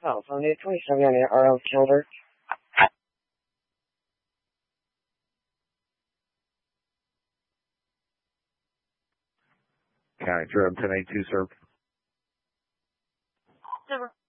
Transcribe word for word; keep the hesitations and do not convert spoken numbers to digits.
Telephone eight twenty-seven on R L Kilder. County Durham ten eighty-two, sir. The